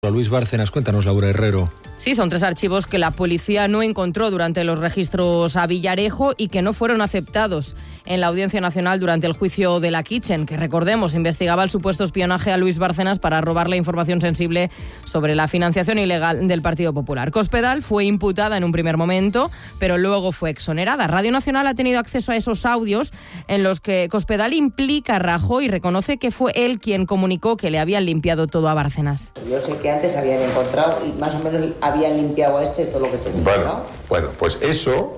Luis Bárcenas, cuéntanos, Laura Herrero. Sí, son 3 archivos que la policía no encontró durante los registros a Villarejo y que no fueron aceptados en la Audiencia Nacional durante el juicio de la Kitchen, que recordemos investigaba el supuesto espionaje a Luis Bárcenas para robarle información sensible sobre la financiación ilegal del Partido Popular. Cospedal fue imputada en un primer momento, pero luego fue exonerada. Radio Nacional ha tenido acceso a esos audios en los que Cospedal implica a Rajoy y reconoce que fue él quien comunicó que le habían limpiado todo a Bárcenas. Yo sé que antes habían encontrado y más o menos habían limpiado a todo lo que tenía, ¿no? Bueno, pues eso,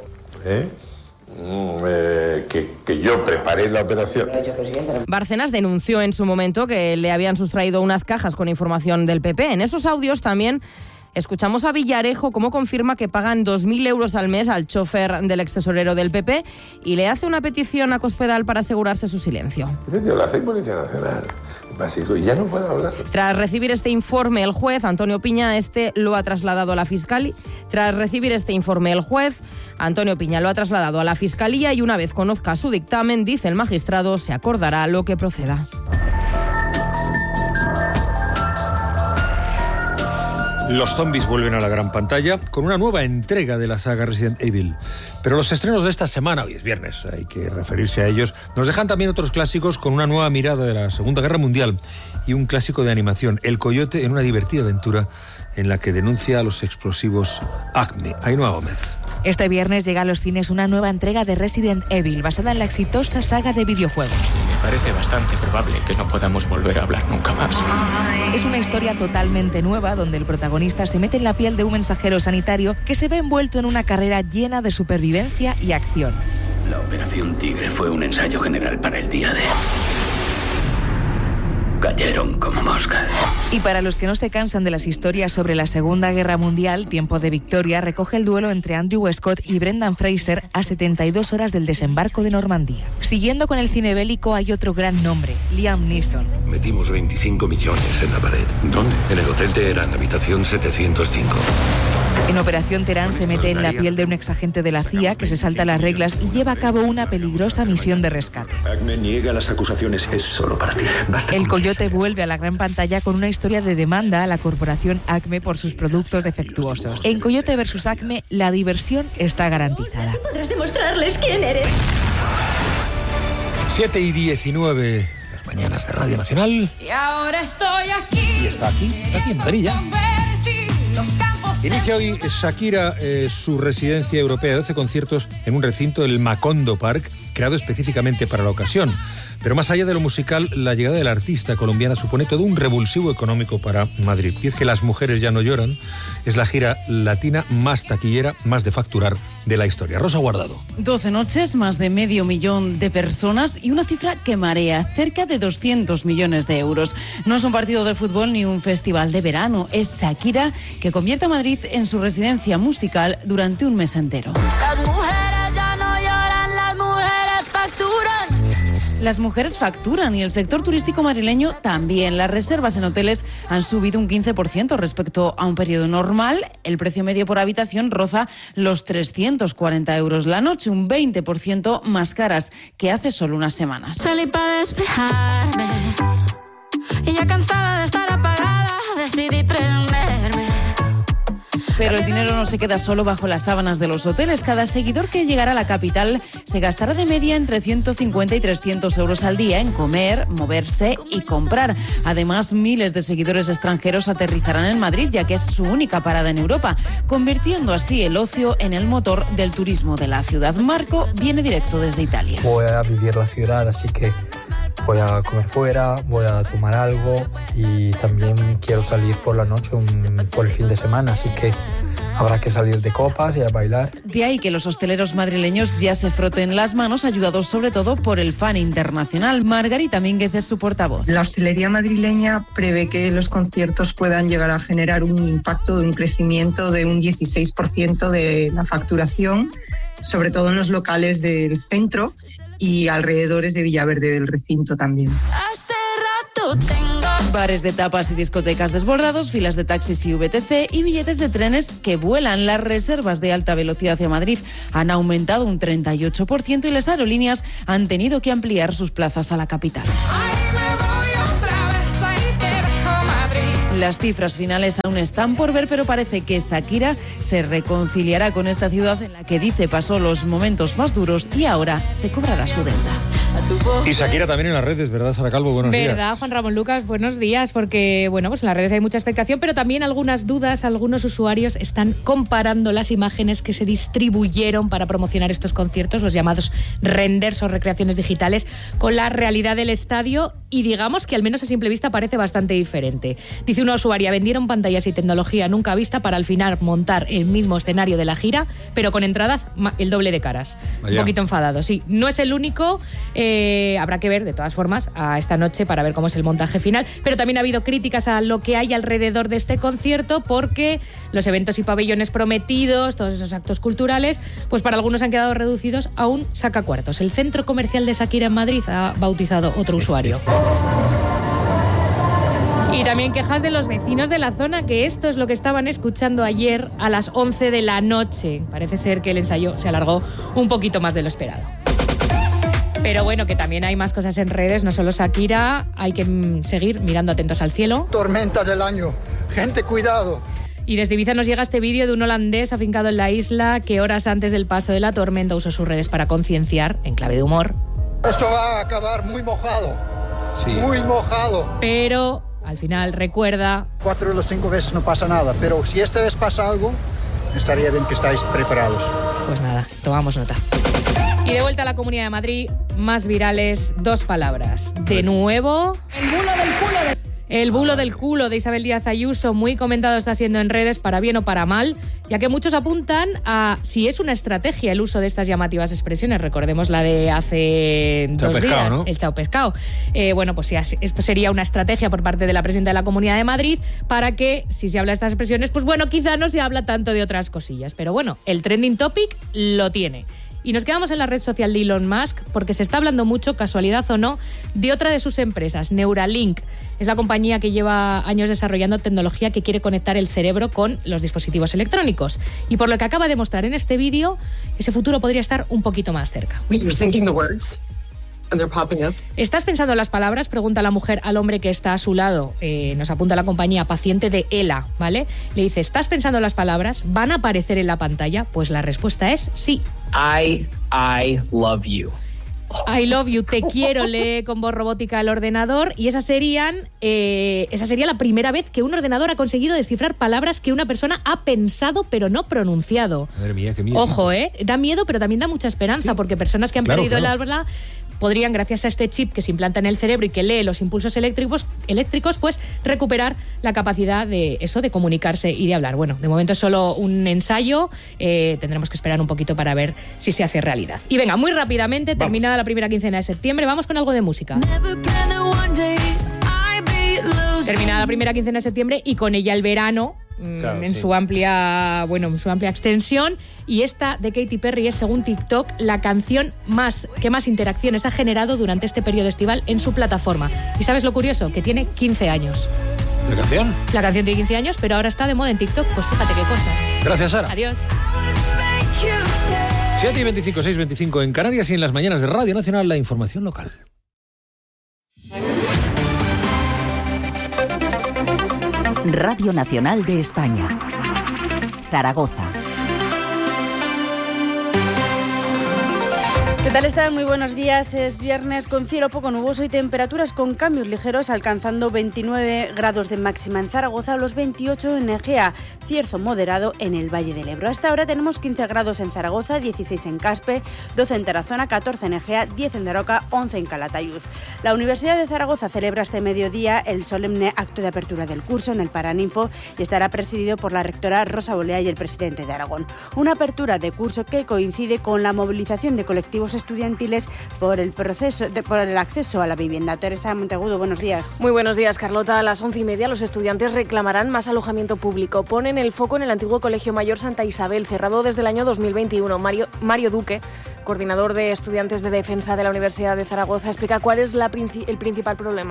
que yo preparé la operación. Bárcenas denunció en su momento que le habían sustraído unas cajas con información del PP. En esos audios también escuchamos a Villarejo cómo confirma que pagan 2.000 euros al mes al chofer del extesorero del PP y le hace una petición a Cospedal para asegurarse su silencio. Yo lo hace Policía Nacional. Básico, y ya no puedo hablar. Tras recibir este informe, el juez Antonio Piña lo ha trasladado a la Fiscalía. Tras recibir este informe, el juez Antonio Piña lo ha trasladado a la Fiscalía y una vez conozca su dictamen, dice el magistrado, se acordará lo que proceda. Los zombies vuelven a la gran pantalla con una nueva entrega de la saga Resident Evil. Pero los estrenos de esta semana, hoy es viernes, hay que referirse a ellos, nos dejan también otros clásicos con una nueva mirada de la Segunda Guerra Mundial y un clásico de animación, El Coyote, en una divertida aventura en la que denuncia a los explosivos Acme. Ainhoa Gómez. Este viernes llega a los cines una nueva entrega de Resident Evil, basada en la exitosa saga de videojuegos. Me parece bastante probable que no podamos volver a hablar nunca más. Es una historia totalmente nueva, donde el protagonista se mete en la piel de un mensajero sanitario que se ve envuelto en una carrera llena de supervivencia y acción. La Operación Tigre fue un ensayo general para el día D. Cayeron como moscas. Y para los que no se cansan de las historias sobre la Segunda Guerra Mundial, Tiempo de Victoria recoge el duelo entre Andrew Scott y Brendan Fraser a 72 horas del desembarco de Normandía. Siguiendo con el cine bélico hay otro gran nombre, Liam Neeson. Metimos 25 millones en la pared. ¿Dónde? En el Hotel Teherán, habitación 705. En Operación Terán se mete en la piel de un exagente de la CIA que se salta las reglas y lleva a cabo una peligrosa misión de rescate. Acme niega las acusaciones, es solo para ti. El Coyote vuelve a la gran pantalla con una historia de demanda a la corporación Acme por sus productos defectuosos. En Coyote vs Acme, la diversión está garantizada. Así podrás demostrarles quién eres. 7:19, las mañanas de Radio Nacional. Y ahora estoy aquí. Y está aquí en Manilla. Inicia hoy Shakira su residencia europea de 12 conciertos en un recinto, el Macondo Park, creado específicamente para la ocasión. Pero más allá de lo musical, la llegada de la artista colombiana supone todo un revulsivo económico para Madrid. Y es que Las mujeres ya no lloran es la gira latina más taquillera, más de facturar de la historia. Rosa Guardado. 12 noches, más de 500.000 de personas y una cifra que marea, cerca de 200 millones de euros. No es un partido de fútbol ni un festival de verano, es Shakira que convierte a Madrid en su residencia musical durante un mes entero. Las mujeres ya no lloran, las mujeres facturan. Las mujeres facturan y el sector turístico madrileño también. Las reservas en hoteles han subido un 15% respecto a un periodo normal. El precio medio por habitación roza los 340 euros la noche, un 20% más caras que hace solo unas semanas. Salí para despejarme y ya cansada de estar apagada decidí prenderme. Pero el dinero no se queda solo bajo las sábanas de los hoteles. Cada seguidor que llegará a la capital se gastará de media entre 150 y 300 euros al día en comer, moverse y comprar. Además, miles de seguidores extranjeros aterrizarán en Madrid, ya que es su única parada en Europa, convirtiendo así el ocio en el motor del turismo de la ciudad. Marco viene directo desde Italia. Voy a vivir la ciudad, así que voy a comer fuera, voy a tomar algo y también quiero salir por la noche, por el fin de semana, así que habrá que salir de copas y a bailar. De ahí que los hosteleros madrileños ya se froten las manos, ayudados sobre todo por el fan internacional. Margarita Mínguez es su portavoz. La hostelería madrileña prevé que los conciertos puedan llegar a generar un impacto de un crecimiento de un 16% de la facturación, sobre todo en los locales del centro y alrededores de Villaverde del recinto también. Hace rato tengo Bares de tapas y discotecas desbordados, filas de taxis y VTC y billetes de trenes que vuelan. Las reservas de alta velocidad hacia Madrid han aumentado un 38% y las aerolíneas han tenido que ampliar sus plazas a la capital. Ay, me voy otra vez, ahí te dejo Madrid. Las cifras finales aún están por ver, pero parece que Shakira se reconciliará con esta ciudad en la que dice pasó los momentos más duros y ahora se cobrará su deuda. Y Shakira también en las redes, ¿verdad, Sara Calvo? Buenos días. ¿Verdad, Juan Ramón Lucas? Buenos días, porque bueno, pues en las redes hay mucha expectación, pero también algunas dudas. Algunos usuarios están comparando las imágenes que se distribuyeron para promocionar estos conciertos, los llamados renders o recreaciones digitales, con la realidad del estadio, y digamos que al menos a simple vista parece bastante diferente. Dice una usuaria: vendieron pantallas y tecnología nunca vista para al final montar el mismo escenario de la gira, pero con entradas el doble de caras. Vaya. Un poquito enfadado, sí. No es el único, habrá que ver de todas formas a esta noche para ver cómo es el montaje final, pero también ha habido críticas a lo que hay alrededor de este concierto, porque los eventos y pabellones prometidos, todos esos actos culturales, pues para algunos han quedado reducidos a un sacacuartos. El centro comercial de Shakira en Madrid ha bautizado otro usuario. Y también quejas de los vecinos de la zona, que esto es lo que estaban escuchando ayer a las 11 de la noche. Parece ser que el ensayo se alargó un poquito más de lo esperado. Pero bueno, que también hay más cosas en redes, no solo Shakira, hay que seguir mirando atentos al cielo. Tormenta del año, gente, cuidado. Y desde Ibiza nos llega este vídeo de un holandés afincado en la isla que horas antes del paso de la tormenta usó sus redes para concienciar, en clave de humor. Esto va a acabar muy mojado, sí. Muy mojado. Pero al final recuerda... 4 de las 5 veces no pasa nada, pero si esta vez pasa algo, estaría bien que estáis preparados. Pues nada, tomamos nota. Y de vuelta a la Comunidad de Madrid, más virales, 2 palabras. De nuevo... El bulo del culo de... El bulo del culo de Isabel Díaz Ayuso, muy comentado está siendo en redes, para bien o para mal, ya que muchos apuntan a si es una estrategia el uso de estas llamativas expresiones. Recordemos la de hace 2 días, ¿no? El chao pescado. Bueno, pues sí, esto sería una estrategia por parte de la presidenta de la Comunidad de Madrid para que, si se habla de estas expresiones, pues bueno, quizá no se habla tanto de otras cosillas. Pero bueno, el trending topic lo tiene. Y nos quedamos en la red social de Elon Musk porque se está hablando mucho, casualidad o no, de otra de sus empresas, Neuralink. Es la compañía que lleva años desarrollando tecnología que quiere conectar el cerebro con los dispositivos electrónicos. Y por lo que acaba de mostrar en este vídeo, ese futuro podría estar un poquito más cerca. ¿Estás pensando en las palabras?, pregunta la mujer al hombre que está a su lado. Nos apunta la compañía paciente de ELA, ¿vale? Le dice: ¿estás pensando en las palabras? ¿Van a aparecer en la pantalla? Pues la respuesta es sí. I love you. I love you, te quiero, lee con voz robótica el ordenador. Y esa sería la primera vez que un ordenador ha conseguido descifrar palabras que una persona ha pensado pero no pronunciado. Madre mía, qué miedo. Ojo, da miedo, pero también da mucha esperanza, sí. Porque personas que han perdido el habla podrían, gracias a este chip que se implanta en el cerebro y que lee los impulsos eléctricos, pues recuperar la capacidad de eso, de comunicarse y de hablar. Bueno, de momento es solo un ensayo, tendremos que esperar un poquito para ver si se hace realidad. Y venga, muy rápidamente, terminada la primera quincena de septiembre, vamos con algo de música. Terminada la primera quincena de septiembre y con ella el verano, claro, en su amplia extensión, y esta de Katy Perry es, según TikTok, la canción que más interacciones ha generado durante este periodo estival en su plataforma. ¿Y sabes lo curioso? Que tiene 15 años. ¿La canción? La canción tiene 15 años, pero ahora está de moda en TikTok. Pues fíjate qué cosas. Gracias, Sara. Adiós. 7:25, 6:25 en Canarias, y en las mañanas de Radio Nacional la información local. Radio Nacional de España, Zaragoza. ¿Qué tal están? Muy buenos días. Es viernes con cielo poco nuboso y temperaturas con cambios ligeros, alcanzando 29 grados de máxima en Zaragoza, los 28 en Egea, cierzo moderado en el Valle del Ebro. Hasta ahora tenemos 15 grados en Zaragoza, 16 en Caspe, 12 en Tarazona, 14 en Egea, 10 en Daroca, 11 en Calatayud. La Universidad de Zaragoza celebra este mediodía el solemne acto de apertura del curso en el Paraninfo y estará presidido por la rectora Rosa Bolea y el presidente de Aragón. Una apertura de curso que coincide con la movilización de colectivos estudiantiles por el acceso a la vivienda. Teresa Monteagudo, buenos días. Muy buenos días, Carlota. A las 11:30 los estudiantes reclamarán más alojamiento público. Ponen el foco en el antiguo Colegio Mayor Santa Isabel, cerrado desde el año 2021. Mario Duque, coordinador de estudiantes de defensa de la Universidad de Zaragoza, explica cuál es el principal problema.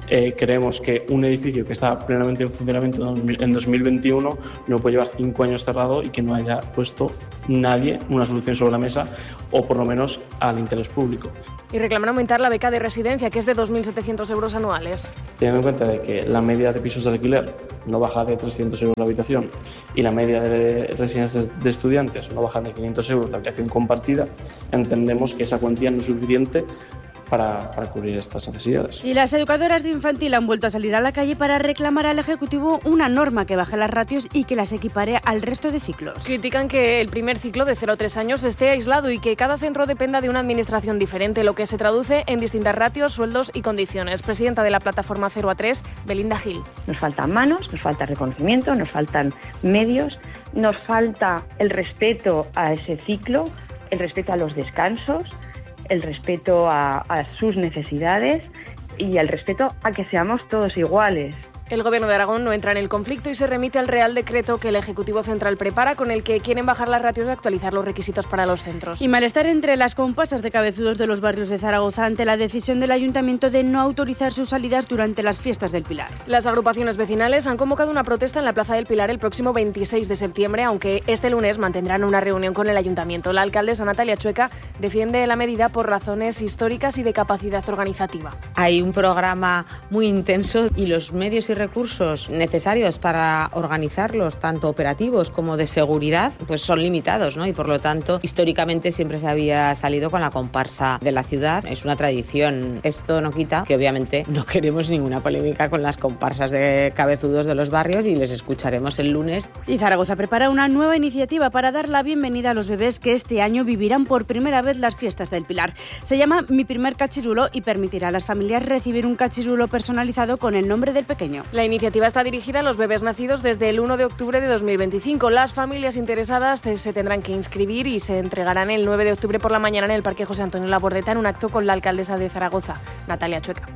Creemos que un edificio que está plenamente en funcionamiento en 2021 no puede llevar 5 años cerrado y que no haya puesto nadie una solución sobre la mesa, o por lo menos al interés público. Y reclaman aumentar la beca de residencia, que es de 2.700 euros anuales. Teniendo en cuenta de que la media de pisos de alquiler no baja de 300 euros la habitación y la media de residencias de estudiantes no baja de 500 euros la habitación compartida, entendemos que esa cuantía no es suficiente para cubrir estas necesidades. Y las educadoras de infantil han vuelto a salir a la calle para reclamar al Ejecutivo una norma que baje las ratios y que las equipare al resto de ciclos. Critican que el primer ciclo de 0 a 3 años esté aislado y que cada centro dependa de una administración diferente, lo que se traduce en distintas ratios, sueldos y condiciones. Presidenta de la plataforma 0 a 3, Belinda Gil. Nos faltan manos, nos falta reconocimiento, nos faltan medios, nos falta el respeto a ese ciclo, el respeto a los descansos, el respeto a sus necesidades y el respeto a que seamos todos iguales. El Gobierno de Aragón no entra en el conflicto y se remite al Real Decreto que el Ejecutivo Central prepara, con el que quieren bajar las ratios y actualizar los requisitos para los centros. Y malestar entre las comparsas de cabezudos de los barrios de Zaragoza ante la decisión del Ayuntamiento de no autorizar sus salidas durante las fiestas del Pilar. Las agrupaciones vecinales han convocado una protesta en la Plaza del Pilar el próximo 26 de septiembre, aunque este lunes mantendrán una reunión con el Ayuntamiento. La alcaldesa Natalia Chueca defiende la medida por razones históricas y de capacidad organizativa. Hay un programa muy intenso y los medios y recursos necesarios para organizarlos, tanto operativos como de seguridad, pues son limitados, ¿no? Y por lo tanto, históricamente siempre se había salido con la comparsa de la ciudad. Es una tradición. Esto no quita que obviamente no queremos ninguna polémica con las comparsas de cabezudos de los barrios y les escucharemos el lunes. Y Zaragoza prepara una nueva iniciativa para dar la bienvenida a los bebés que este año vivirán por primera vez las fiestas del Pilar. Se llama Mi Primer Cachirulo y permitirá a las familias recibir un cachirulo personalizado con el nombre del pequeño. La iniciativa está dirigida a los bebés nacidos desde el 1 de octubre de 2025. Las familias interesadas se tendrán que inscribir y se entregarán el 9 de octubre por la mañana en el Parque José Antonio Labordeta en un acto con la alcaldesa de Zaragoza, Natalia Chueca.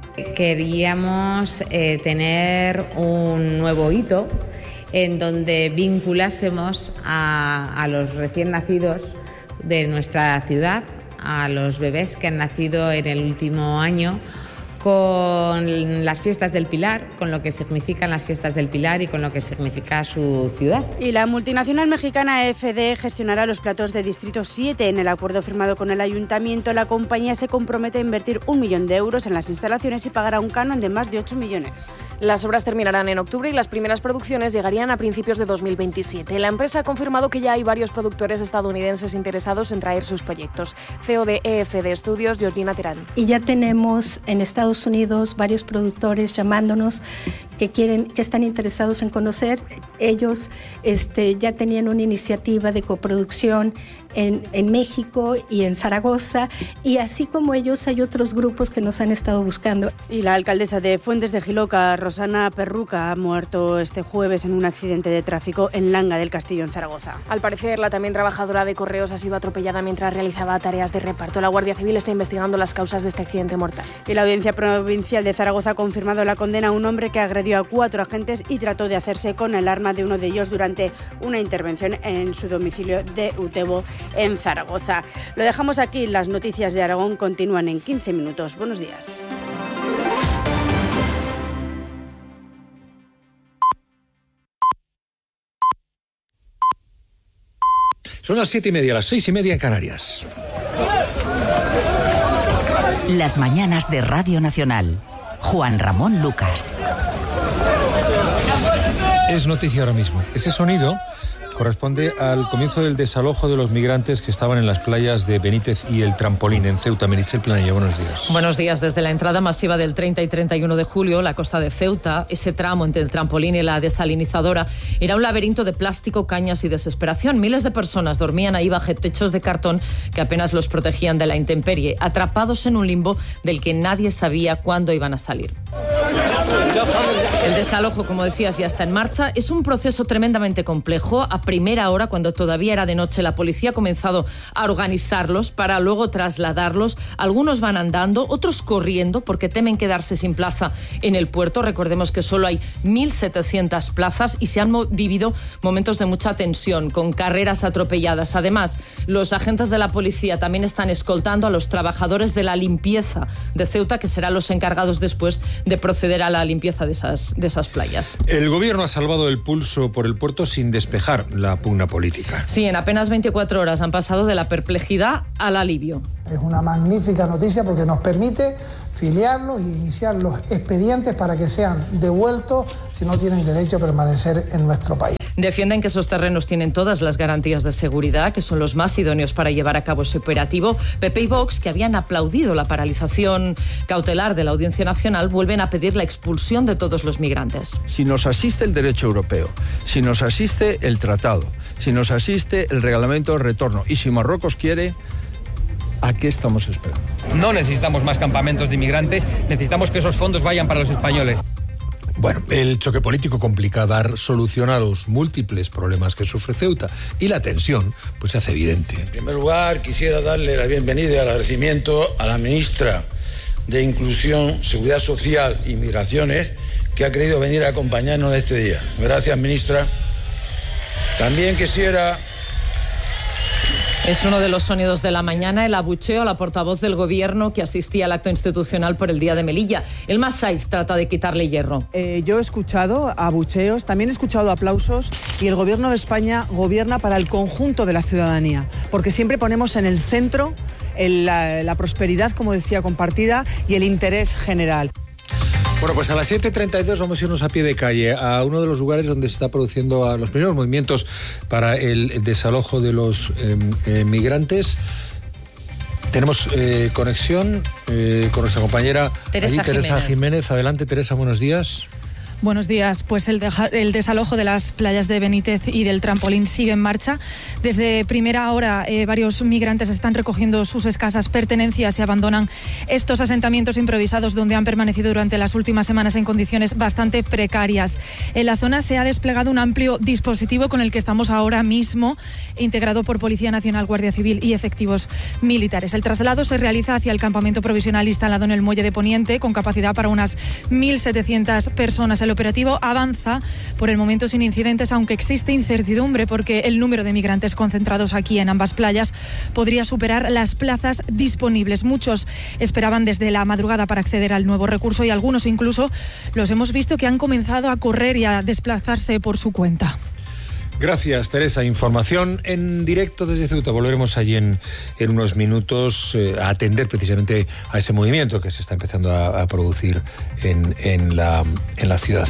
Queríamos tener un nuevo hito en donde vinculásemos a los recién nacidos de nuestra ciudad, a los bebés que han nacido en el último año, con las fiestas del Pilar, con lo que significan las fiestas del Pilar y con lo que significa su ciudad. Y la multinacional mexicana EFD gestionará los platos de Distrito 7. En el acuerdo firmado con el Ayuntamiento, la compañía se compromete a invertir 1 millón de euros en las instalaciones y pagará un canon de más de 8 millones. Las obras terminarán en octubre y las primeras producciones llegarían a principios de 2027. La empresa ha confirmado que ya hay varios productores estadounidenses interesados en traer sus proyectos. CEO de EFD Studios, Georgina Terán. Y ya tenemos en Estados Unidos varios productores llamándonos que están interesados en conocer. Ellos ya tenían una iniciativa de coproducción en México y en Zaragoza, y así como ellos hay otros grupos que nos han estado buscando. Y la alcaldesa de Fuentes de Giloca, Rosana Perruca, ha muerto este jueves en un accidente de tráfico en Langa del Castillo, en Zaragoza. Al parecer, la también trabajadora de Correos ha sido atropellada mientras realizaba tareas de reparto. La Guardia Civil está investigando las causas de este accidente mortal. Y la Audiencia Provincial de Zaragoza ha confirmado la condena a un hombre que agredió a 4 agentes y trató de hacerse con el arma de uno de ellos durante una intervención en su domicilio de Utebo, en Zaragoza. Lo dejamos aquí. Las noticias de Aragón continúan en 15 minutos. Buenos días. Son las 7:30, las 6:30 en Canarias. Las mañanas de Radio Nacional. Juan Ramón Lucas. Es noticia ahora mismo. Ese sonido corresponde al comienzo del desalojo de los migrantes que estaban en las playas de Benítez y El Trampolín, en Ceuta. Meritxell Planella, buenos días. Buenos días. Desde la entrada masiva del 30 y 31 de julio, la costa de Ceuta, ese tramo entre El Trampolín y la desalinizadora, era un laberinto de plástico, cañas y desesperación. Miles de personas dormían ahí bajo techos de cartón que apenas los protegían de la intemperie, atrapados en un limbo del que nadie sabía cuándo iban a salir. El desalojo, como decías, ya está en marcha. Es un proceso tremendamente complejo. A primera hora, cuando todavía era de noche, la policía ha comenzado a organizarlos para luego trasladarlos. Algunos van andando, otros corriendo porque temen quedarse sin plaza en el puerto. Recordemos que solo hay 1.700 plazas y se han vivido momentos de mucha tensión, con carreras atropelladas. Además, los agentes de la policía también están escoltando a los trabajadores de la limpieza de Ceuta, que serán los encargados después de proceder a la limpieza de esas playas. El gobierno ha salvado el pulso por el puerto sin despejar la pugna política. Sí, en apenas 24 horas han pasado de la perplejidad al alivio. Es una magnífica noticia porque nos permite filiarlos y iniciar los expedientes para que sean devueltos si no tienen derecho a permanecer en nuestro país. Defienden que esos terrenos tienen todas las garantías de seguridad, que son los más idóneos para llevar a cabo ese operativo. PP y Vox, que habían aplaudido la paralización cautelar de la Audiencia Nacional, vuelven a pedir la expulsión de todos los migrantes. Si nos asiste el derecho europeo, si nos asiste el tratado, si nos asiste el reglamento de retorno y si Marruecos quiere, ¿a qué estamos esperando? No necesitamos más campamentos de inmigrantes, necesitamos que esos fondos vayan para los españoles. Bueno, el choque político complica dar solución a los múltiples problemas que sufre Ceuta y la tensión pues se hace evidente. En primer lugar, quisiera darle la bienvenida y el agradecimiento a la ministra de Inclusión, Seguridad Social y Migraciones, que ha querido venir a acompañarnos en este día. Gracias, ministra. También quisiera... Es uno de los sonidos de la mañana, el abucheo a la portavoz del gobierno que asistía al acto institucional por el Día de Melilla. El Masaiz trata de quitarle hierro. Yo he escuchado abucheos, también he escuchado aplausos y el gobierno de España gobierna para el conjunto de la ciudadanía, porque siempre ponemos en el centro la prosperidad, como decía, compartida y el interés general. Bueno, pues a las 7:32 vamos a irnos a pie de calle a uno de los lugares donde se está produciendo los primeros movimientos para el desalojo de los migrantes. Tenemos conexión con nuestra compañera Teresa Jiménez. Adelante, Teresa, buenos días. Buenos días. Pues el desalojo de las playas de Benítez y del Trampolín sigue en marcha. Desde primera hora varios migrantes están recogiendo sus escasas pertenencias y abandonan estos asentamientos improvisados donde han permanecido durante las últimas semanas en condiciones bastante precarias. En la zona se ha desplegado un amplio dispositivo con el que estamos ahora mismo, integrado por Policía Nacional, Guardia Civil y efectivos militares. El traslado se realiza hacia el campamento provisional instalado en el Muelle de Poniente, con capacidad para unas 1.700 personas. El operativo avanza por el momento sin incidentes, aunque existe incertidumbre porque el número de migrantes concentrados aquí en ambas playas podría superar las plazas disponibles. Muchos esperaban desde la madrugada para acceder al nuevo recurso y algunos incluso los hemos visto que han comenzado a correr y a desplazarse por su cuenta. Gracias, Teresa. Información en directo desde Ceuta. Volveremos allí en unos minutos a atender precisamente a ese movimiento que se está empezando a producir en la ciudad.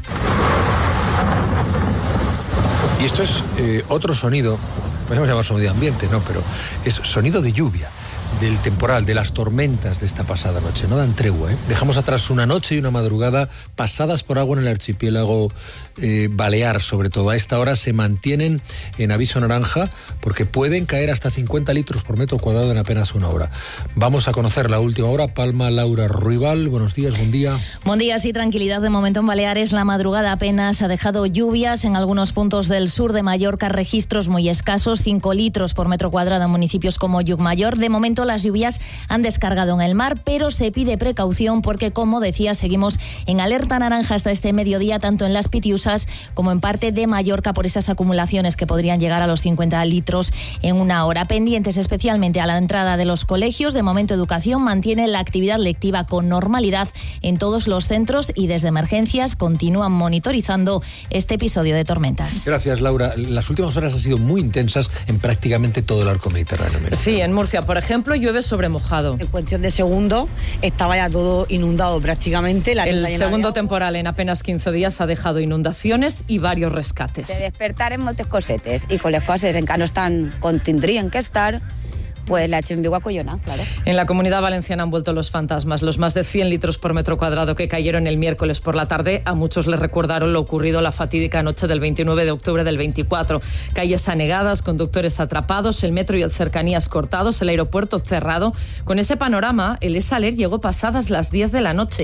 Y esto es otro sonido, podemos llamar sonido de ambiente, ¿no? Pero es sonido de lluvia, del temporal, de las tormentas de esta pasada noche. No dan tregua, ¿eh? Dejamos atrás una noche y una madrugada pasadas por agua en el archipiélago balear, sobre todo. A esta hora se mantienen en aviso naranja porque pueden caer hasta 50 litros por metro cuadrado en apenas una hora. Vamos a conocer la última hora. Palma Laura Ruibal, buenos días, buen día. Buen día, sí, tranquilidad de momento en Baleares. La madrugada apenas ha dejado lluvias en algunos puntos del sur de Mallorca, registros muy escasos, 5 litros por metro cuadrado en municipios como Llucmayor. De momento las lluvias han descargado en el mar, pero se pide precaución porque, como decía, seguimos en alerta naranja hasta este mediodía, tanto en las Pitiusas como en parte de Mallorca, por esas acumulaciones que podrían llegar a los 50 litros en una hora. Pendientes especialmente a la entrada de los colegios. De momento, Educación mantiene la actividad lectiva con normalidad en todos los centros y desde emergencias continúan monitorizando este episodio de tormentas. Gracias, Laura. Las últimas horas han sido muy intensas en prácticamente todo el arco mediterráneo. Sí, en Murcia, por ejemplo, llueve sobre mojado. En cuestión de segundos estaba ya todo inundado prácticamente. El segundo temporal en apenas 15 días ha dejado inundaciones y varios rescates. De despertar en moltes cosetes i con les coses encara no estan com tindrien que estar, pues la gent viu acollonada, claro. En la Comunidad Valenciana han vuelto los fantasmas. Los más de 100 litros por metro cuadrado que cayeron el miércoles por la tarde, a muchos les recordaron lo ocurrido la fatídica noche del 29 de octubre del 24. Calles anegadas, conductores atrapados, el metro y el cercanías cortados, el aeropuerto cerrado. Con ese panorama, el Esaler llegó pasadas las 10 de la noche.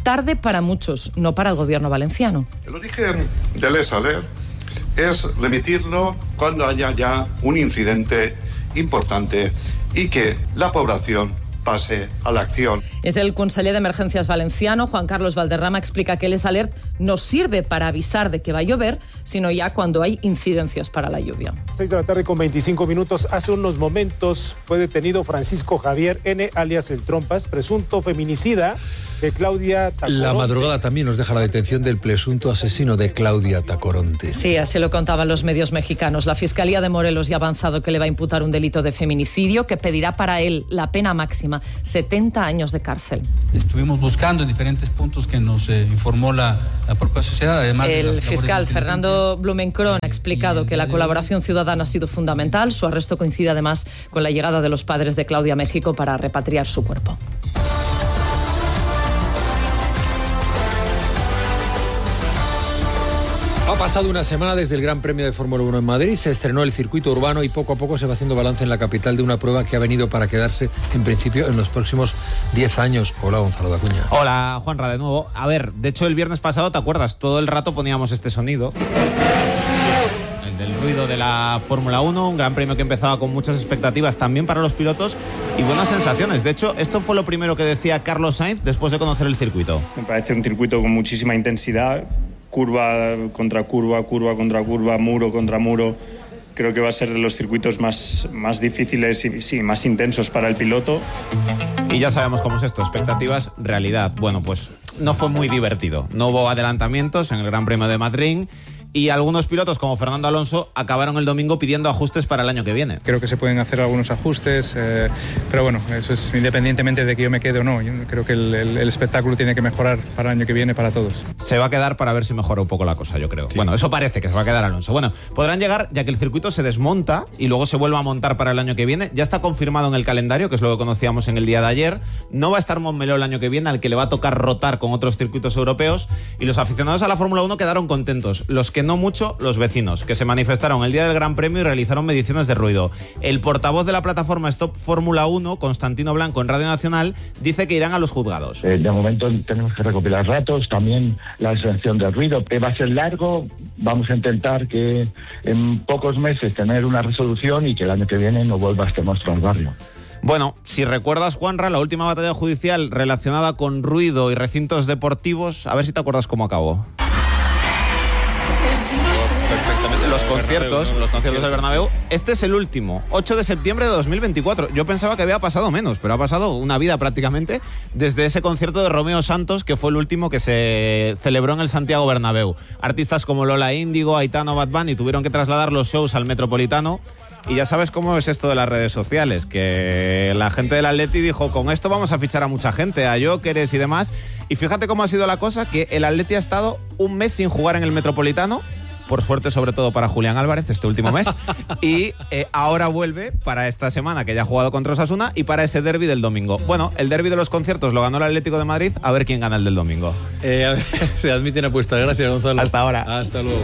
Tarde para muchos, no para el gobierno valenciano. El origen del Les Alert es remitirlo cuando haya ya un incidente importante y que la población pase a la acción. Es el conseller d'Emergències valenciano, Juan Carlos Valderrama, explica que el Les Alert no sirve para avisar de que va a llover, sino ya cuando hay incidencias para la lluvia. 6 de la tarde con 25 minutos. Hace unos momentos fue detenido Francisco Javier N., alias El Trompas, presunto feminicida de Claudia Tacoronte. La madrugada también nos deja la detención del presunto asesino de Claudia Tacoronte. Sí, así lo contaban los medios mexicanos. La Fiscalía de Morelos ya ha avanzado que le va a imputar un delito de feminicidio que pedirá para él la pena máxima, 70 años de cárcel. Estuvimos buscando en diferentes puntos que nos informó la propia sociedad. Además, el fiscal Fernando Blumenkron ha explicado que la colaboración ciudadana ha sido fundamental. Su arresto coincide además con la llegada de los padres de Claudia a México para repatriar su cuerpo. Ha pasado una semana desde el Gran Premio de Fórmula 1 en Madrid, se estrenó el circuito urbano y poco a poco se va haciendo balance en la capital de una prueba que ha venido para quedarse, en principio, en los próximos 10 años. Hola, Gonzalo de Acuña. Hola, Juanra, de nuevo. A ver, de hecho, el viernes pasado, ¿te acuerdas? Todo el rato poníamos este sonido. El del ruido de la Fórmula 1, un Gran Premio que empezaba con muchas expectativas también para los pilotos y buenas sensaciones. De hecho, esto fue lo primero que decía Carlos Sainz después de conocer el circuito. Me parece un circuito con muchísima intensidad. Curva contra curva, curva contra curva, muro contra muro. Creo que va a ser de los circuitos más difíciles y sí, más intensos para el piloto. Y ya sabemos cómo es esto, expectativas, realidad. Bueno, pues no fue muy divertido. No hubo adelantamientos en el Gran Premio de Madrid. Y algunos pilotos, como Fernando Alonso, acabaron el domingo pidiendo ajustes para el año que viene. Creo que se pueden hacer algunos ajustes, pero bueno, eso es independientemente de que yo me quede o no. Yo creo que el espectáculo tiene que mejorar para el año que viene para todos. Se va a quedar para ver si mejora un poco la cosa, yo creo. Sí. Bueno, eso parece que se va a quedar Alonso. Bueno, podrán llegar, ya que el circuito se desmonta y luego se vuelve a montar para el año que viene. Ya está confirmado en el calendario, que es lo que conocíamos en el día de ayer. No va a estar Montmeló el año que viene, al que le va a tocar rotar con otros circuitos europeos. Y los aficionados a la Fórmula 1 quedaron contentos. Los que no mucho, los vecinos, que se manifestaron el día del Gran Premio y realizaron mediciones de ruido. El portavoz de la plataforma Stop Fórmula 1, Constantino Blanco, en Radio Nacional, dice que irán a los juzgados. De momento tenemos que recopilar datos, también la exención del ruido. Va a ser largo, vamos a intentar que en pocos meses tener una resolución y que el año que viene no vuelva este monstruo al barrio. Bueno, si recuerdas, Juanra, la última batalla judicial relacionada con ruido y recintos deportivos, a ver si te acuerdas cómo acabó. Perfectamente. Los conciertos del Bernabéu. Este es el último, 8 de septiembre de 2024. Yo pensaba que había pasado menos, pero ha pasado una vida prácticamente desde ese concierto de Romeo Santos, que fue el último que se celebró en el Santiago Bernabéu. Artistas como Lola Índigo, Aitana, Bad Bunny tuvieron que trasladar los shows al Metropolitano. Y ya sabes cómo es esto de las redes sociales, que la gente del Atleti dijo, con esto vamos a fichar a mucha gente, a Jóqueres y demás. Y fíjate cómo ha sido la cosa, que el Atleti ha estado un mes sin jugar en el Metropolitano, por suerte sobre todo para Julián Álvarez este último mes, y ahora vuelve para esta semana que ya ha jugado contra Osasuna y para ese derbi del domingo. Bueno, el derbi de los conciertos lo ganó el Atlético de Madrid, a ver quién gana el del domingo. A ver, se admiten apuestas. Gracias, Gonzalo. Hasta ahora. Hasta luego.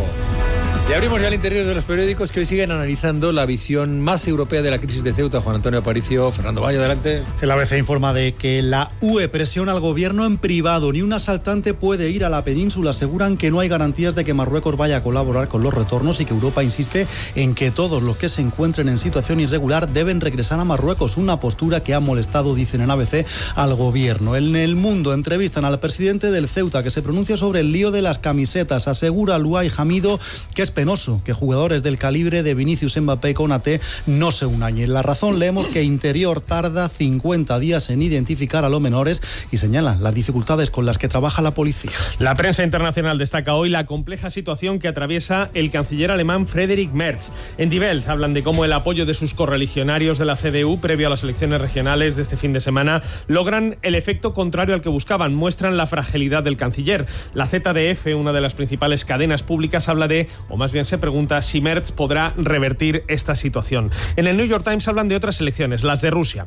Y abrimos ya el interior de los periódicos que hoy siguen analizando la visión más europea de la crisis de Ceuta. Juan Antonio Aparicio, Fernando Valle, adelante. El ABC informa de que la UE presiona al gobierno en privado. Ni un asaltante puede ir a la península. Aseguran que no hay garantías de que Marruecos vaya a colaborar con los retornos y que Europa insiste en que todos los que se encuentren en situación irregular deben regresar a Marruecos. Una postura que ha molestado, dicen en ABC, al gobierno. En El Mundo entrevistan al presidente del Ceuta, que se pronuncia sobre el lío de las camisetas. Asegura Luay Hamido que es penoso que jugadores del calibre de Vinicius, Mbappé y Konaté no se unan. Y en La Razón leemos que Interior tarda 50 días en identificar a los menores y señalan las dificultades con las que trabaja la policía. La prensa internacional destaca hoy la compleja situación que atraviesa el canciller alemán Friedrich Merz. En Die Welt hablan de cómo el apoyo de sus correligionarios de la CDU previo a las elecciones regionales de este fin de semana logran el efecto contrario al que buscaban. Muestran la fragilidad del canciller. La ZDF, una de las principales cadenas públicas, habla de, o más bien se pregunta, si Merz podrá revertir esta situación. En el New York Times hablan de otras elecciones, las de Rusia.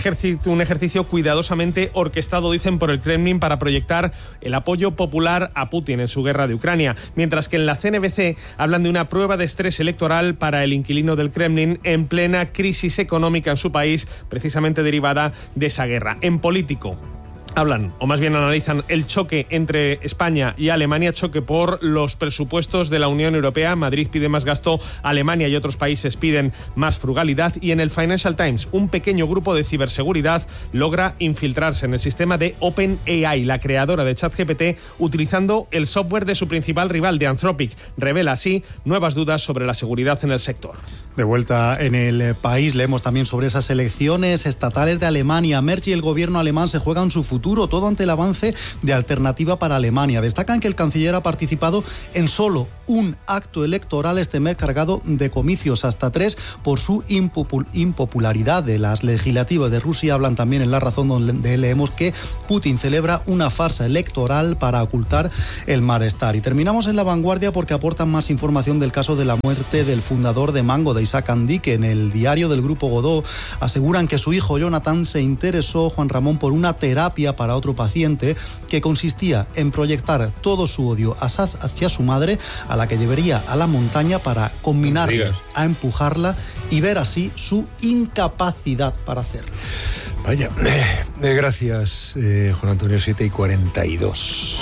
Un ejercicio cuidadosamente orquestado, dicen, por el Kremlin para proyectar el apoyo popular a Putin en su guerra de Ucrania. Mientras que en la CNBC hablan de una prueba de estrés electoral para el inquilino del Kremlin en plena crisis económica en su país, precisamente derivada de esa guerra. En Político hablan, o más bien analizan, el choque entre España y Alemania, choque por los presupuestos de la Unión Europea. Madrid pide más gasto, Alemania y otros países piden más frugalidad. Y en el Financial Times, un pequeño grupo de ciberseguridad logra infiltrarse en el sistema de OpenAI, la creadora de ChatGPT, utilizando el software de su principal rival, de Anthropic. Revela así nuevas dudas sobre la seguridad en el sector. De vuelta en el país, leemos también sobre esas elecciones estatales de Alemania. Merz y el gobierno alemán se juegan su futuro, todo ante el avance de Alternativa para Alemania. Destacan que el canciller ha participado en solo un acto electoral este mes, cargado de comicios, hasta 3, por su impopularidad. De las legislativas de Rusia hablan también en La Razón, donde leemos que Putin celebra una farsa electoral para ocultar el malestar. Y terminamos en La Vanguardia porque aportan más información del caso de la muerte del fundador de Mango, de Isaac Andique. En el diario del Grupo Godó aseguran que su hijo Jonathan se interesó, Juan Ramón, por una terapia para otro paciente que consistía en proyectar todo su odio hacia su madre, a la que llevaría a la montaña para combinarla, a empujarla y ver así su incapacidad para hacerlo. Vaya, gracias, Juan Antonio. 7:42.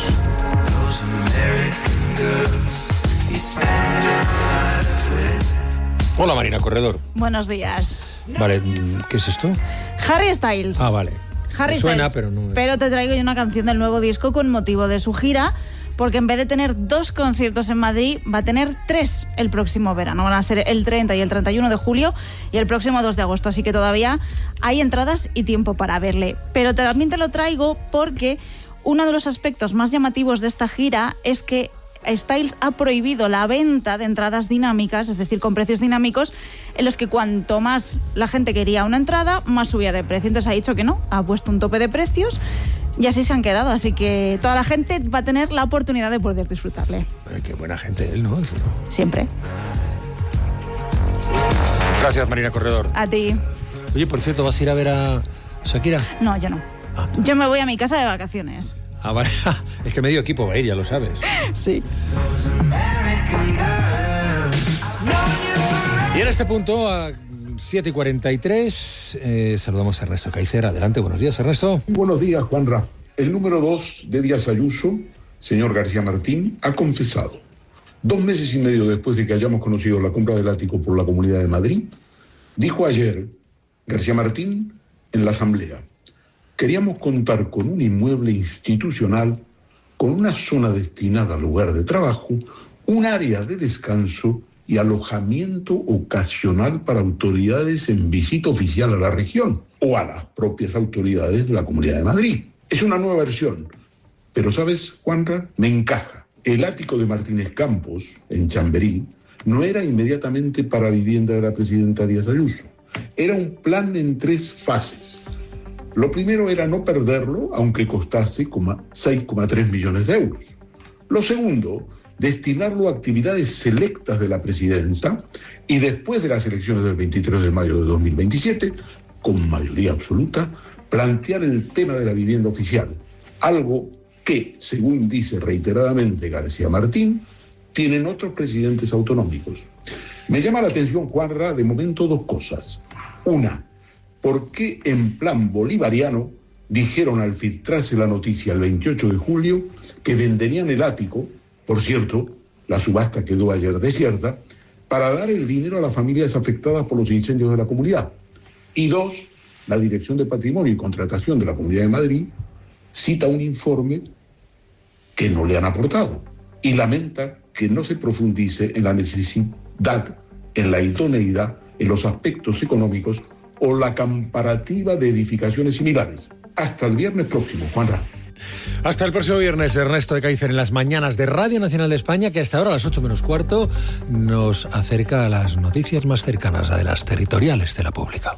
Hola, Marina Corredor. Buenos días. Vale, ¿qué es esto? Harry Styles. Ah, vale. Harry suena, Styles. pero no. Pero te traigo yo una canción del nuevo disco con motivo de su gira, porque en vez de tener 2 conciertos en Madrid, va a tener 3 el próximo verano. Van a ser el 30 y el 31 de julio y el próximo 2 de agosto. Así que todavía hay entradas y tiempo para verle. Pero también te lo traigo porque uno de los aspectos más llamativos de esta gira es que Styles ha prohibido la venta de entradas dinámicas, es decir, con precios dinámicos, en los que cuanto más la gente quería una entrada, más subía de precio. Entonces ha dicho que no, ha puesto un tope de precios y así se han quedado. Así que toda la gente va a tener la oportunidad de poder disfrutarle. Qué buena gente él, ¿no? Siempre. Gracias, Marina Corredor. A ti. Oye, por cierto, ¿vas a ir a ver a Shakira? No, yo no. Yo me voy a mi casa de vacaciones. Ah, vale. Es que medio equipo va a ir, ya lo sabes. Sí. Y en este punto, a 7:43, saludamos a Ernesto Caicer. Adelante, buenos días, Ernesto. Buenos días, Juanra. El número 2 de Díaz Ayuso, señor García Martín, ha confesado, 2 meses y medio después de que hayamos conocido la compra del ático por la Comunidad de Madrid, dijo ayer García Martín en la Asamblea: queríamos contar con un inmueble institucional, con una zona destinada al lugar de trabajo, un área de descanso y alojamiento ocasional para autoridades en visita oficial a la región o a las propias autoridades de la Comunidad de Madrid. Es una nueva versión, pero ¿sabes, Juanra? Me encaja. El ático de Martínez Campos, en Chamberí, no era inmediatamente para vivienda de la presidenta Díaz Ayuso. Era un plan en 3 fases. Lo primero era no perderlo, aunque costase 6,3 millones de euros. Lo segundo, destinarlo a actividades selectas de la presidencia y después de las elecciones del 23 de mayo de 2027, con mayoría absoluta, plantear el tema de la vivienda oficial, algo que, según dice reiteradamente García Martín, tienen otros presidentes autonómicos. Me llama la atención, Juanra, de momento 2 cosas. Una, ¿por qué en plan bolivariano dijeron al filtrarse la noticia el 28 de julio que venderían el ático? Por cierto, la subasta quedó ayer desierta, para dar el dinero a las familias afectadas por los incendios de la comunidad. Y 2, la Dirección de Patrimonio y Contratación de la Comunidad de Madrid cita un informe que no le han aportado y lamenta que no se profundice en la necesidad, en la idoneidad, en los aspectos económicos o la comparativa de edificaciones similares. Hasta el viernes próximo, Juanra. Hasta el próximo viernes, Ernesto de Caicer, en las mañanas de Radio Nacional de España, que hasta ahora a las 8:15 nos acerca a las noticias más cercanas, a de las territoriales de la pública.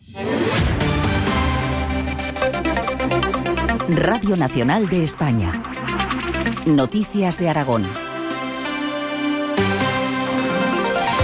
Radio Nacional de España. Noticias de Aragón.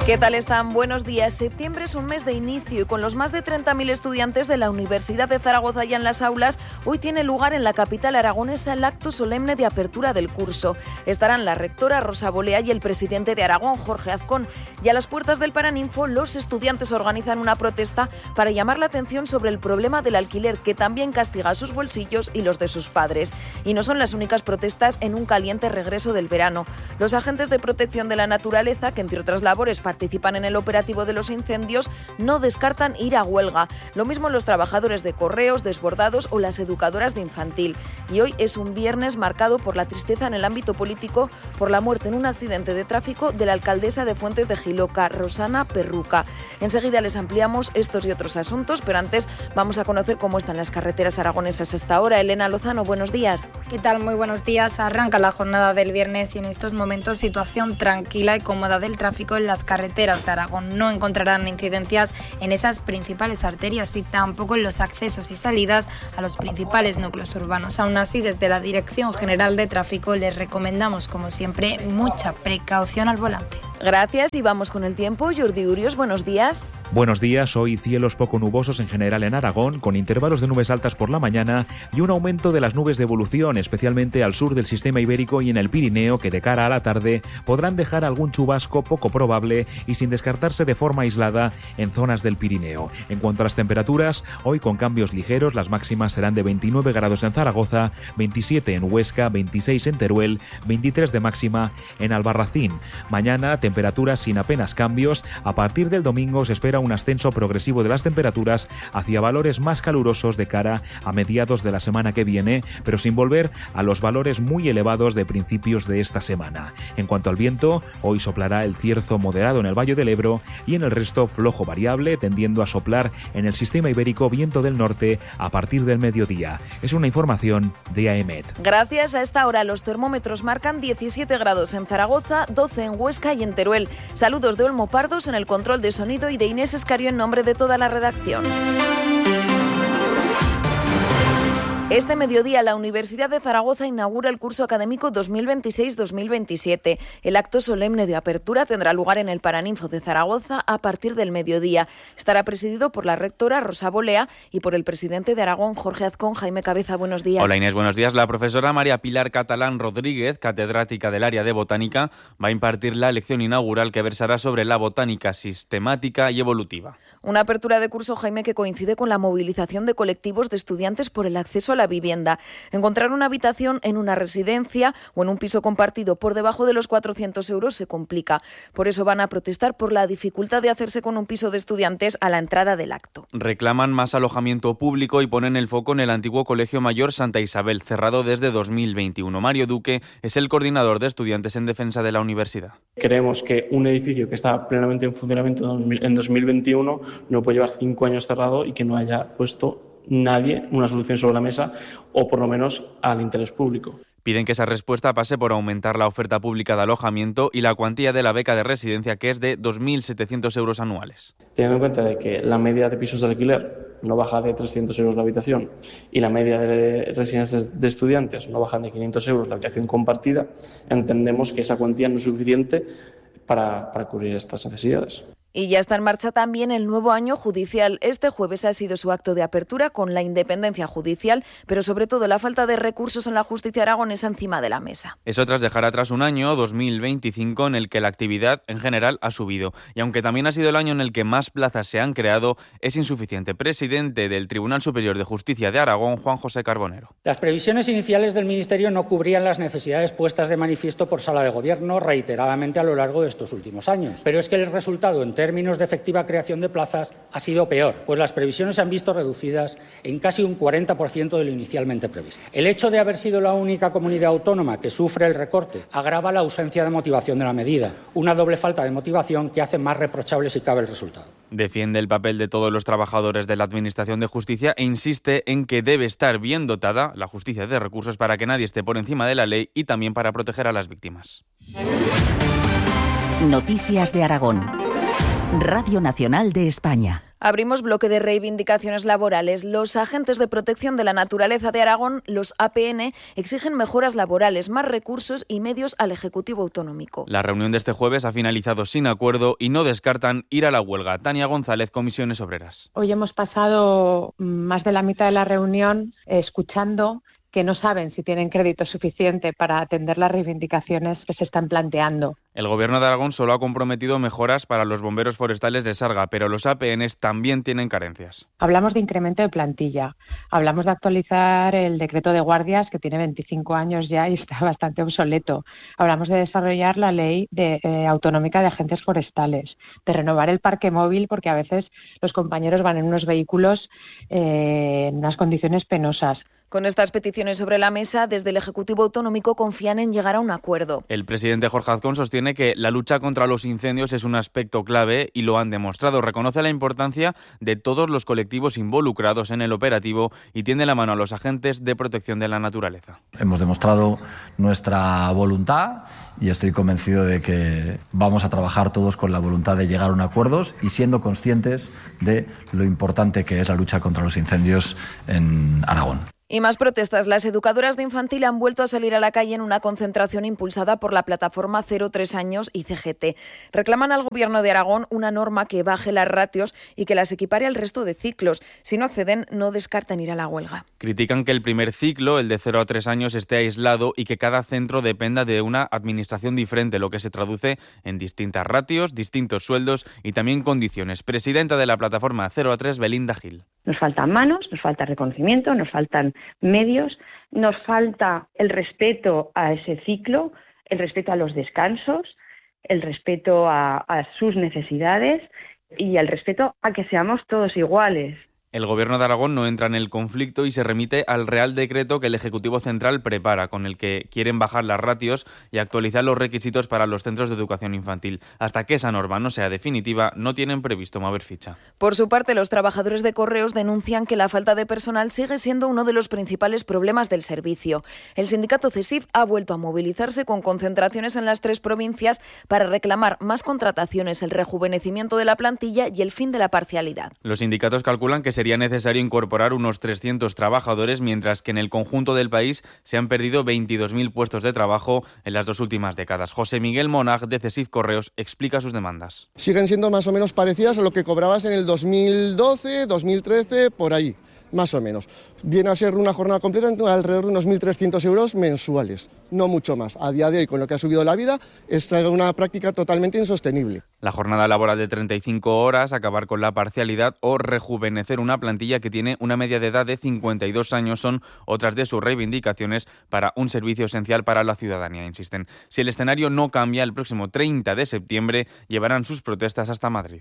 ¿Qué tal están? Buenos días. Septiembre es un mes de inicio y con los más de 30.000 estudiantes de la Universidad de Zaragoza ya en las aulas, hoy tiene lugar en la capital aragonesa el acto solemne de apertura del curso. Estarán la rectora Rosa Bolea y el presidente de Aragón, Jorge Azcón. Y a las puertas del Paraninfo, los estudiantes organizan una protesta para llamar la atención sobre el problema del alquiler, que también castiga sus bolsillos y los de sus padres. Y no son las únicas protestas en un caliente regreso del verano. Los agentes de protección de la naturaleza, que entre otras labores participan en el operativo de los incendios, no descartan ir a huelga. Lo mismo los trabajadores de correos, desbordados o las educadoras de infantil. Y hoy es un viernes marcado por la tristeza en el ámbito político por la muerte en un accidente de tráfico de la alcaldesa de Fuentes de Giloca, Rosana Perruca. Enseguida les ampliamos estos y otros asuntos, pero antes vamos a conocer cómo están las carreteras aragonesas hasta ahora. Elena Lozano, buenos días. ¿Qué tal? Muy buenos días. Arranca la jornada del viernes y en estos momentos situación tranquila y cómoda del tráfico en las carreteras de Aragón. No encontrarán incidencias en esas principales arterias y tampoco en los accesos y salidas a los principales núcleos urbanos. Aún así, desde la Dirección General de Tráfico les recomendamos, como siempre, mucha precaución al volante. Gracias y vamos con el tiempo. Jordi Urios, buenos días. Buenos días, hoy cielos poco nubosos en general en Aragón, con intervalos de nubes altas por la mañana y un aumento de las nubes de evolución, especialmente al sur del sistema ibérico y en el Pirineo, que de cara a la tarde podrán dejar algún chubasco poco probable y sin descartarse de forma aislada en zonas del Pirineo. En cuanto a las temperaturas, hoy con cambios ligeros, las máximas serán de 29 grados en Zaragoza, 27 en Huesca, 26 en Teruel, 23 de máxima en Albarracín. Mañana temperaturas sin apenas cambios. A partir del domingo se espera un ascenso progresivo de las temperaturas hacia valores más calurosos de cara a mediados de la semana que viene, pero sin volver a los valores muy elevados de principios de esta semana. En cuanto al viento, hoy soplará el cierzo moderado en el Valle del Ebro y en el resto flojo variable, tendiendo a soplar en el sistema ibérico viento del norte a partir del mediodía. Es una información de AEMET. Gracias. A esta hora los termómetros marcan 17 grados en Zaragoza, 12 en Huesca y en Teruel. Saludos de Olmo Pardos en el control de sonido y de Inés Escario en nombre de toda la redacción. Este mediodía la Universidad de Zaragoza inaugura el curso académico 2026-2027. El acto solemne de apertura tendrá lugar en el Paraninfo de Zaragoza a partir del mediodía. Estará presidido por la rectora Rosa Bolea y por el presidente de Aragón, Jorge Azcón. Jaime Cabeza, buenos días. Hola Inés, buenos días. La profesora María Pilar Catalán Rodríguez, catedrática del área de botánica, va a impartir la lección inaugural que versará sobre la botánica sistemática y evolutiva. Una apertura de curso, Jaime, que coincide con la movilización de colectivos de estudiantes por el acceso a la vivienda. Encontrar una habitación en una residencia o en un piso compartido por debajo de los 400 euros se complica. Por eso van a protestar por la dificultad de hacerse con un piso de estudiantes a la entrada del acto. Reclaman más alojamiento público y ponen el foco en el antiguo Colegio Mayor Santa Isabel, cerrado desde 2021. Mario Duque es el coordinador de estudiantes en defensa de la universidad. Creemos que un edificio que está plenamente en funcionamiento en 2021 no puede llevar 5 años cerrado y que no haya puesto nadie una solución sobre la mesa o por lo menos al interés público. Piden que esa respuesta pase por aumentar la oferta pública de alojamiento y la cuantía de la beca de residencia, que es de 2.700 euros anuales. Teniendo en cuenta de que la media de pisos de alquiler no baja de 300 euros la habitación y la media de residencias de estudiantes no bajan de 500 euros la habitación compartida, entendemos que esa cuantía no es suficiente para cubrir estas necesidades. Y ya está en marcha también el nuevo año judicial. Este jueves ha sido su acto de apertura con la independencia judicial, pero sobre todo la falta de recursos en la justicia aragonesa encima de la mesa. Eso tras dejar atrás un año, 2025, en el que la actividad en general ha subido. Y aunque también ha sido el año en el que más plazas se han creado, es insuficiente. Presidente del Tribunal Superior de Justicia de Aragón, Juan José Carbonero. Las previsiones iniciales del Ministerio no cubrían las necesidades puestas de manifiesto por Sala de Gobierno reiteradamente a lo largo de estos últimos años. Pero es que el resultado en términos de efectiva creación de plazas ha sido peor, pues las previsiones se han visto reducidas en casi un 40% de lo inicialmente previsto. El hecho de haber sido la única comunidad autónoma que sufre el recorte agrava la ausencia de motivación de la medida, una doble falta de motivación que hace más reprochable si cabe el resultado. Defiende el papel de todos los trabajadores de la Administración de Justicia e insiste en que debe estar bien dotada la justicia de recursos para que nadie esté por encima de la ley y también para proteger a las víctimas. Noticias de Aragón. Radio Nacional de España. Abrimos bloque de reivindicaciones laborales. Los agentes de protección de la naturaleza de Aragón, los APN, exigen mejoras laborales, más recursos y medios al Ejecutivo Autonómico. La reunión de este jueves ha finalizado sin acuerdo y no descartan ir a la huelga. Tania González, Comisiones Obreras. Hoy hemos pasado más de la mitad de la reunión escuchando que no saben si tienen crédito suficiente para atender las reivindicaciones que se están planteando. El Gobierno de Aragón solo ha comprometido mejoras para los bomberos forestales de Sarga, pero los APNs también tienen carencias. Hablamos de incremento de plantilla, hablamos de actualizar el decreto de guardias que tiene 25 años ya y está bastante obsoleto. Hablamos de desarrollar la ley autonómica de agentes forestales, de renovar el parque móvil porque a veces los compañeros van en unos vehículos en unas condiciones penosas. Con estas peticiones sobre la mesa, desde el Ejecutivo Autonómico confían en llegar a un acuerdo. El presidente Jorge Azcón sostiene que la lucha contra los incendios es un aspecto clave y lo han demostrado. Reconoce la importancia de todos los colectivos involucrados en el operativo y tiende la mano a los agentes de protección de la naturaleza. Hemos demostrado nuestra voluntad y estoy convencido de que vamos a trabajar todos con la voluntad de llegar a un acuerdo y siendo conscientes de lo importante que es la lucha contra los incendios en Aragón. Y más protestas. Las educadoras de infantil han vuelto a salir a la calle en una concentración impulsada por la plataforma 0-3 años y CGT. Reclaman al Gobierno de Aragón una norma que baje las ratios y que las equipare al resto de ciclos. Si no acceden, no descartan ir a la huelga. Critican que el primer ciclo, el de 0 a 3 años, esté aislado y que cada centro dependa de una administración diferente, lo que se traduce en distintas ratios, distintos sueldos y también condiciones. Presidenta de la plataforma 0 a 3, Belinda Gil. Nos faltan manos, nos falta reconocimiento, nos faltan medios, nos falta el respeto a ese ciclo, el respeto a los descansos, el respeto a sus necesidades y el respeto a que seamos todos iguales. El Gobierno de Aragón no entra en el conflicto y se remite al Real Decreto que el Ejecutivo Central prepara, con el que quieren bajar las ratios y actualizar los requisitos para los centros de educación infantil. Hasta que esa norma no sea definitiva, no tienen previsto mover ficha. Por su parte, los trabajadores de Correos denuncian que la falta de personal sigue siendo uno de los principales problemas del servicio. El sindicato CESIF ha vuelto a movilizarse con concentraciones en las 3 provincias para reclamar más contrataciones, el rejuvenecimiento de la plantilla y el fin de la parcialidad. Los sindicatos calculan que sería necesario incorporar unos 300 trabajadores, mientras que en el conjunto del país se han perdido 22.000 puestos de trabajo en las 2 últimas décadas. José Miguel Monag, de CESIF Correos, explica sus demandas. Siguen siendo más o menos parecidas a lo que cobrabas en el 2012, 2013, por ahí. Más o menos. Viene a ser una jornada completa alrededor de unos 1.300 euros mensuales, no mucho más. A día de hoy, con lo que ha subido la vida, es una práctica totalmente insostenible. La jornada laboral de 35 horas, acabar con la parcialidad o rejuvenecer una plantilla que tiene una media de edad de 52 años son otras de sus reivindicaciones para un servicio esencial para la ciudadanía, insisten. Si el escenario no cambia, el próximo 30 de septiembre llevarán sus protestas hasta Madrid.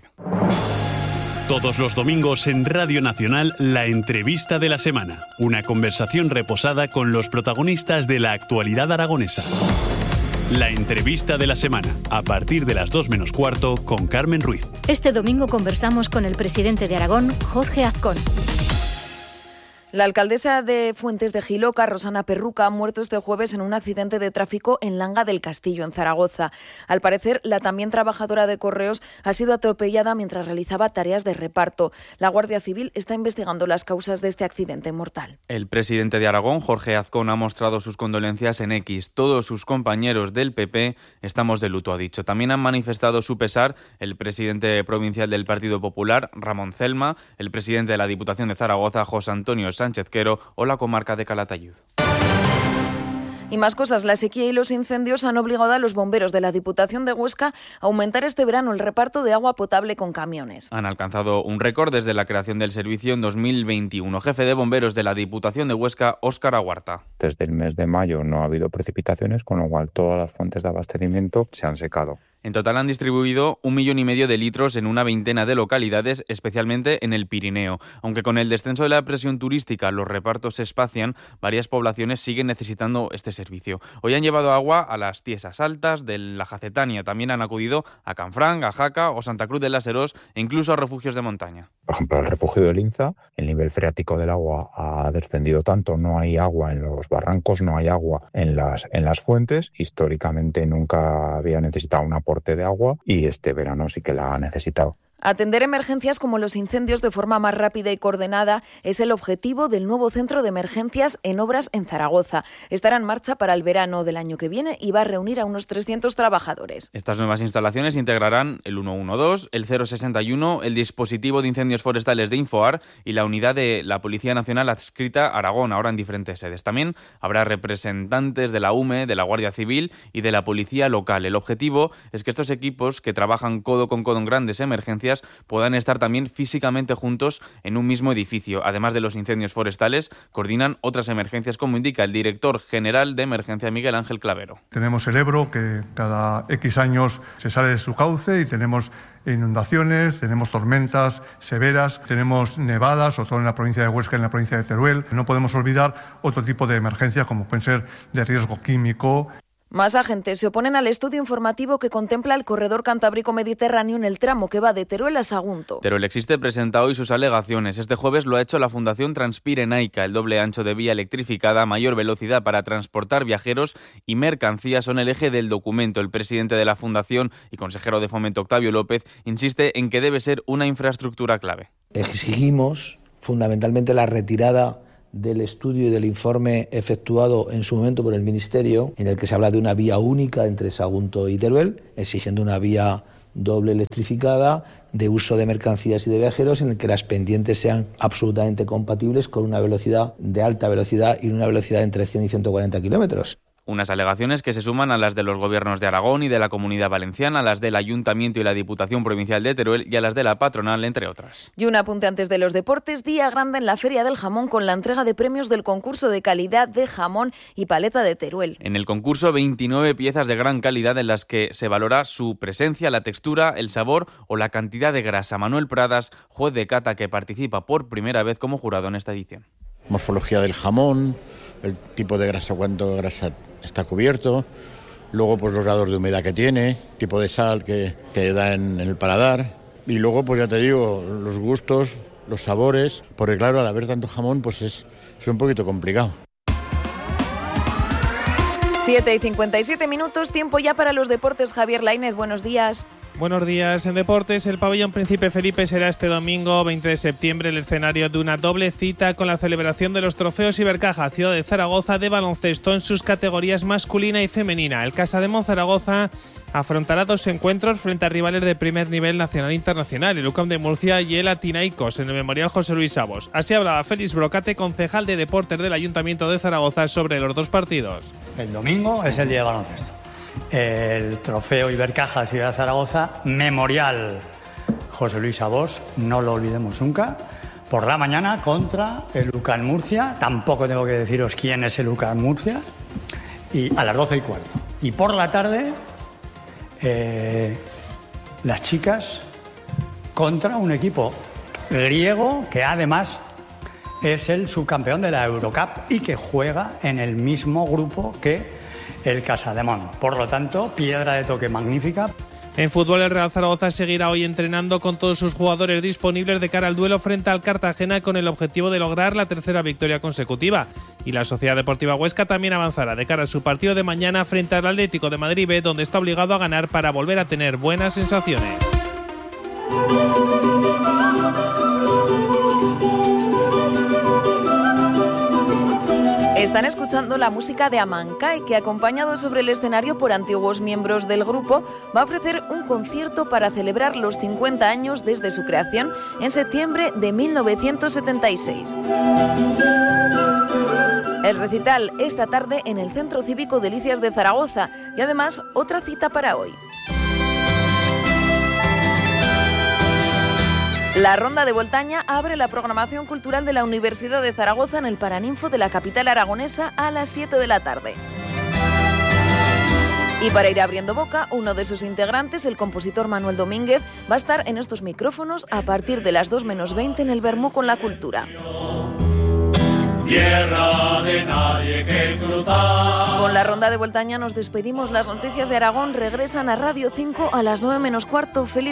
Todos los domingos en Radio Nacional, la entrevista de la semana. Una conversación reposada con los protagonistas de la actualidad aragonesa. La entrevista de la semana, a partir de las 2 menos cuarto, con Carmen Ruiz. Este domingo conversamos con el presidente de Aragón, Jorge Azcón. La alcaldesa de Fuentes de Jiloca, Rosana Perruca, ha muerto este jueves en un accidente de tráfico en Langa del Castillo, en Zaragoza. Al parecer, la también trabajadora de Correos ha sido atropellada mientras realizaba tareas de reparto. La Guardia Civil está investigando las causas de este accidente mortal. El presidente de Aragón, Jorge Azcón, ha mostrado sus condolencias en X. Todos sus compañeros del PP estamos de luto, ha dicho. También han manifestado su pesar el presidente provincial del Partido Popular, Ramón Celma, el presidente de la Diputación de Zaragoza, José Antonio Sánchez Quero, o la comarca de Calatayud. Y más cosas, la sequía y los incendios han obligado a los bomberos de la Diputación de Huesca a aumentar este verano el reparto de agua potable con camiones. Han alcanzado un récord desde la creación del servicio en 2021. Jefe de bomberos de la Diputación de Huesca, Óscar Aguarta. Desde el mes de mayo no ha habido precipitaciones, con lo cual todas las fuentes de abastecimiento se han secado. En total han distribuido 1,5 millones de litros en una veintena de localidades, especialmente en el Pirineo. Aunque con el descenso de la presión turística los repartos se espacian, varias poblaciones siguen necesitando este servicio. Hoy han llevado agua a las Tiesas Altas de la Jacetania. También han acudido a Canfranc, a Jaca o Santa Cruz de las Herós e incluso a refugios de montaña. Por ejemplo, el refugio de Linza, el nivel freático del agua ha descendido tanto, no hay agua en los barrancos, no hay agua en las fuentes. Históricamente nunca había necesitado un aporte de agua y este verano sí que la ha necesitado. Atender emergencias como los incendios de forma más rápida y coordinada es el objetivo del nuevo centro de emergencias en obras en Zaragoza. Estará en marcha para el verano del año que viene y va a reunir a unos 300 trabajadores. Estas nuevas instalaciones integrarán el 112, el 061, el dispositivo de incendios forestales de Infoar y la unidad de la Policía Nacional adscrita a Aragón, ahora en diferentes sedes. También habrá representantes de la UME, de la Guardia Civil y de la Policía Local. El objetivo es que estos equipos, que trabajan codo con codo en grandes emergencias, puedan estar también físicamente juntos en un mismo edificio. Además de los incendios forestales, coordinan otras emergencias, como indica el director general de Emergencia, Miguel Ángel Clavero. Tenemos el Ebro, que cada X años se sale de su cauce, y tenemos inundaciones, tenemos tormentas severas, tenemos nevadas, sobre todo en la provincia de Huesca y en la provincia de Teruel. No podemos olvidar otro tipo de emergencias, como pueden ser de riesgo químico. Más agentes se oponen al estudio informativo que contempla el corredor cantábrico mediterráneo en el tramo que va de Teruel a Sagunto. Teruel Existe presenta hoy sus alegaciones. Este jueves lo ha hecho la Fundación Transpirenaica. El doble ancho de vía electrificada, mayor velocidad para transportar viajeros y mercancías son el eje del documento. El presidente de la Fundación y consejero de Fomento, Octavio López, insiste en que debe ser una infraestructura clave. Exigimos fundamentalmente la retirada del estudio y del informe efectuado en su momento por el Ministerio, en el que se habla de una vía única entre Sagunto y Teruel, exigiendo una vía doble electrificada de uso de mercancías y de viajeros, en el que las pendientes sean absolutamente compatibles con una velocidad de alta velocidad y una velocidad entre 100 y 140 kilómetros. Unas alegaciones que se suman a las de los gobiernos de Aragón y de la Comunidad Valenciana, a las del Ayuntamiento y la Diputación Provincial de Teruel y a las de la patronal, entre otras. Y un apunte antes de los deportes: día grande en la Feria del Jamón con la entrega de premios del concurso de calidad de jamón y paleta de Teruel. En el concurso, 29 piezas de gran calidad en las que se valora su presencia, la textura, el sabor o la cantidad de grasa. Manuel Pradas, juez de cata que participa por primera vez como jurado en esta edición. Morfología del jamón, el tipo de grasa, cuánto grasa está cubierto, luego pues los grados de humedad que tiene, tipo de sal que da en el paladar, y luego pues ya te digo, los gustos, los sabores, porque claro, al haber tanto jamón pues es un poquito complicado. 7:57, tiempo ya para los deportes. Javier Lainez, buenos días. Buenos días. En deportes, el pabellón Príncipe Felipe será este domingo 20 de septiembre el escenario de una doble cita con la celebración de los trofeos Ibercaja Ciudad de Zaragoza de baloncesto en sus categorías masculina y femenina. El Casademón Zaragoza afrontará dos encuentros frente a rivales de primer nivel nacional e internacional, el UCAM de Murcia y el Atinaicos, en el Memorial José Luis Sabos. Así hablaba Félix Brocate, concejal de deportes del Ayuntamiento de Zaragoza, sobre los dos partidos. El domingo es el día de baloncesto. El trofeo Ibercaja Ciudad de Zaragoza, Memorial José Luis Sabos, no lo olvidemos nunca, por la mañana contra el UCAM Murcia. Tampoco tengo que deciros quién es el UCAM Murcia, y a las 12:15. Y por la tarde, las chicas contra un equipo griego que además es el subcampeón de la Eurocup y que juega en el mismo grupo que el Casademón. Por lo tanto, piedra de toque magnífica. En fútbol, el Real Zaragoza seguirá hoy entrenando con todos sus jugadores disponibles de cara al duelo frente al Cartagena, con el objetivo de lograr la tercera victoria consecutiva. Y la Sociedad Deportiva Huesca también avanzará de cara a su partido de mañana frente al Atlético de Madrid B, donde está obligado a ganar para volver a tener buenas sensaciones. Están escuchando la música de Amancay, que, acompañado sobre el escenario por antiguos miembros del grupo, va a ofrecer un concierto para celebrar los 50 años desde su creación en septiembre de 1976. El recital esta tarde en el Centro Cívico Delicias de Zaragoza, y además otra cita para hoy. La Ronda de Voltaña abre la programación cultural de la Universidad de Zaragoza en el Paraninfo de la capital aragonesa a las 7 de la tarde. Y para ir abriendo boca, uno de sus integrantes, el compositor Manuel Domínguez, va a estar en estos micrófonos a partir de las 2:20 en el Bermú con la Cultura. Tierra de nadie que cruzar. Con la Ronda de Voltaña nos despedimos. Las noticias de Aragón regresan a Radio 5 a las 9:15. Feliz